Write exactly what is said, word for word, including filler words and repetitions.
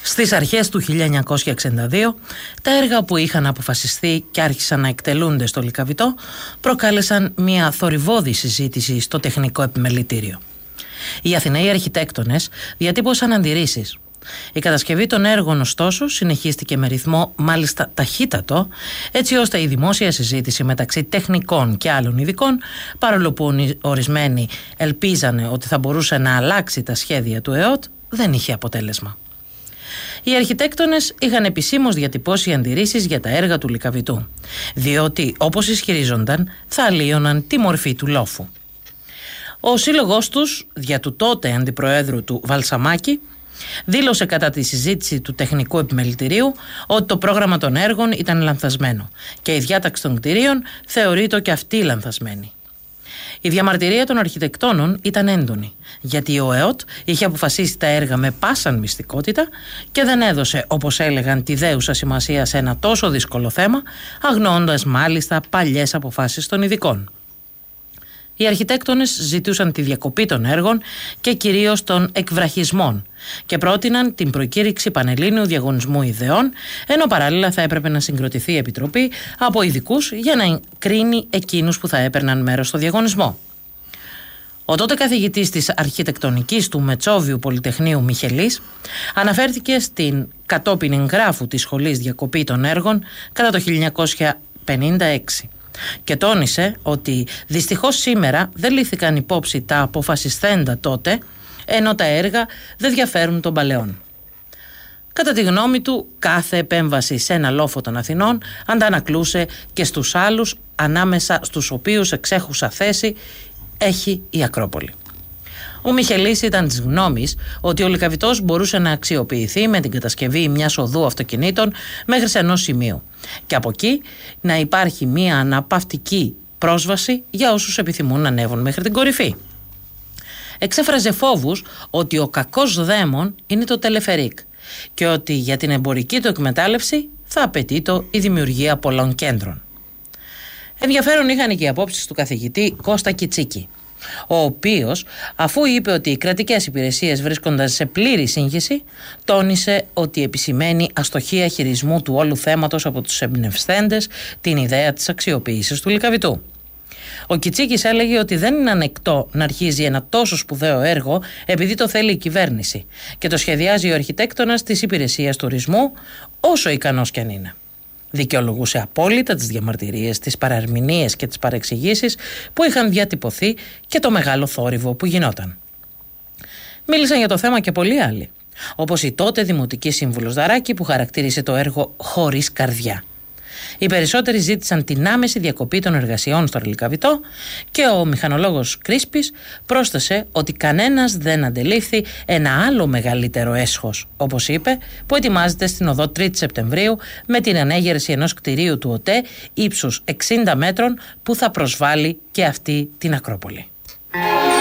Στις αρχές του χίλια εννιακόσια εξήντα δύο, τα έργα που είχαν αποφασιστεί και άρχισαν να εκτελούνται στο Λυκαβητό προκάλεσαν μια θορυβώδη συζήτηση στο τεχνικό επιμελητήριο. Οι Αθηναίοι αρχιτέκτονες διατύπωσαν αντιρρήσεις. Η κατασκευή των έργων, ωστόσο, συνεχίστηκε με ρυθμό μάλιστα ταχύτατο, έτσι ώστε η δημόσια συζήτηση μεταξύ τεχνικών και άλλων ειδικών, παρόλο που ορισμένοι ελπίζανε ότι θα μπορούσε να αλλάξει τα σχέδια του ΕΟΤ, δεν είχε αποτέλεσμα. Οι αρχιτέκτονες είχαν επισήμως διατυπώσει αντιρρήσεις για τα έργα του Λυκαβητού, διότι, όπως ισχυρίζονταν, θα αλλίωναν τη μορφή του λόφου. Ο σύλλογός τους, δια του τότε αντιπροέδρου του Βαλσαμάκη, δήλωσε κατά τη συζήτηση του τεχνικού επιμελητηρίου ότι το πρόγραμμα των έργων ήταν λανθασμένο και η διάταξη των κτηρίων θεωρείται και αυτή λανθασμένη. Η διαμαρτυρία των αρχιτεκτόνων ήταν έντονη, γιατί ο ΕΟΤ είχε αποφασίσει τα έργα με πάσαν μυστικότητα και δεν έδωσε, όπως έλεγαν, τη δέουσα σημασία σε ένα τόσο δύσκολο θέμα, αγνοώντας μάλιστα παλιές αποφάσεις των ειδικών. Οι αρχιτέκτονες ζητούσαν τη διακοπή των έργων και κυρίως των εκβραχισμών και πρότειναν την προκήρυξη πανελλήνιου διαγωνισμού ιδεών, ενώ παράλληλα θα έπρεπε να συγκροτηθεί η επιτροπή από ειδικούς για να κρίνει εκείνους που θα έπαιρναν μέρος στο διαγωνισμό. Ο τότε καθηγητής της αρχιτεκτονικής του Μετσόβιου Πολυτεχνείου Μιχελής αναφέρθηκε στην κατόπιν εγγράφου της Σχολής Διακοπή των Έργων κατά το χίλια εννιακόσια πενήντα έξι. Και τόνισε ότι δυστυχώς σήμερα δεν λήφθηκαν υπόψη τα αποφασισθέντα τότε, ενώ τα έργα δεν διαφέρουν των παλαιών. Κατά τη γνώμη του, κάθε επέμβαση σε ένα λόφο των Αθηνών αντανακλούσε και στους άλλους, ανάμεσα στους οποίους εξέχουσα θέση έχει η Ακρόπολη. Ο Μιχελής ήταν της γνώμης ότι ο Λυκαβητός μπορούσε να αξιοποιηθεί με την κατασκευή μιας οδού αυτοκινήτων μέχρι σε ενός σημείου και από εκεί να υπάρχει μια αναπαυτική πρόσβαση για όσους επιθυμούν να ανέβουν μέχρι την κορυφή. Εξέφραζε φόβους ότι ο κακός δαίμον είναι το τελεφερίκ και ότι για την εμπορική του εκμετάλλευση θα απαιτεί το η δημιουργία πολλών κέντρων. Ενδιαφέρον είχαν και οι απόψεις του καθηγητή Κώστα Κιτσίκη, ο οποίος, αφού είπε ότι οι κρατικές υπηρεσίες βρίσκονταν σε πλήρη σύγχυση, τόνισε ότι επισημαίνει αστοχία χειρισμού του όλου θέματος από τους εμπνευστέντες την ιδέα της αξιοποίησης του Λυκαβητού. Ο Κιτσίκης έλεγε ότι δεν είναι ανεκτό να αρχίζει ένα τόσο σπουδαίο έργο επειδή το θέλει η κυβέρνηση και το σχεδιάζει ο αρχιτέκτονας της υπηρεσίας τουρισμού, όσο ικανός κι αν είναι. Δικαιολογούσε απόλυτα τις διαμαρτυρίες, τις παραρμηνίες και τις παρεξηγήσεις που είχαν διατυπωθεί και το μεγάλο θόρυβο που γινόταν. Μίλησαν για το θέμα και πολλοί άλλοι, όπως η τότε Δημοτική Σύμβουλος Δαράκη που χαρακτήρισε το έργο «χωρίς καρδιά». Οι περισσότεροι ζήτησαν την άμεση διακοπή των εργασιών στο Λυκαβητό και ο μηχανολόγος Κρίσπης πρόσθεσε ότι κανένας δεν αντελήφθη ένα άλλο μεγαλύτερο έσχος, όπως είπε, που ετοιμάζεται στην οδό τρίτη Σεπτεμβρίου με την ανέγερση ενός κτηρίου του ΟΤΕ ύψους εξήντα μέτρων που θα προσβάλλει και αυτή την Ακρόπολη.